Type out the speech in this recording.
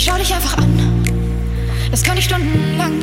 schau dich einfach an. Das kann ich stundenlang.